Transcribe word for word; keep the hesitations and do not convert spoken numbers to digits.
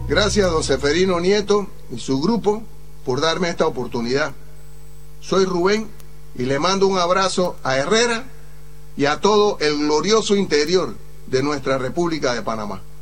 Gracias a don Seferino Nieto y su grupo por darme esta oportunidad. Soy Rubén y le mando un abrazo a Herrera y a todo el glorioso interior de nuestra República de Panamá.